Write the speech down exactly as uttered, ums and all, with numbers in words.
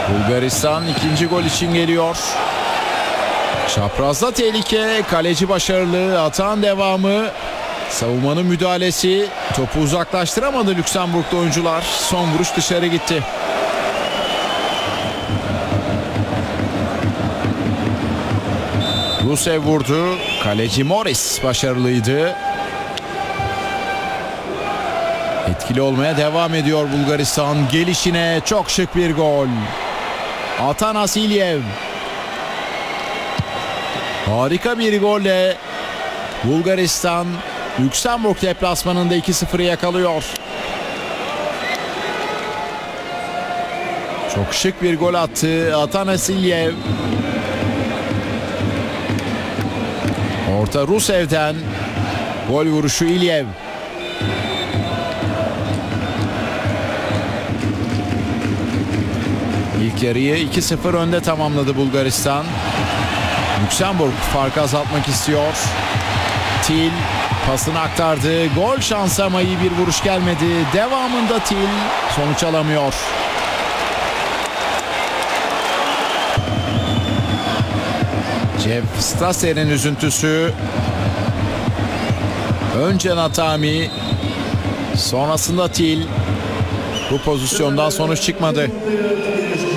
Bulgaristan ikinci gol için geliyor. Çaprazda tehlike, kaleci başarılı, atağın devamı, savunmanın müdahalesi, topu uzaklaştıramadı Lüksemburglu oyuncular. Son vuruş dışarı gitti. Rusev vurdu, kaleci Morris başarılıydı. Etkili olmaya devam ediyor Bulgaristan. Gelişine çok şık bir gol. Atanas İlyev. Harika bir golle Bulgaristan Lüksemburg deplasmanında iki sıfırı yakalıyor. Çok şık bir gol attı Atanas İlyev. Orta Rusev'den, gol vuruşu İlyev. İlk yarıyı iki sıfır önde tamamladı Bulgaristan. Lüksemburg farkı azaltmak istiyor. Til pasını aktardı. Gol şansı ama iyi bir vuruş gelmedi. Devamında Til sonuç alamıyor. Jeff Stasser'in üzüntüsü. Önce Natami, sonrasında Til. Bu pozisyondan sonuç çıkmadı.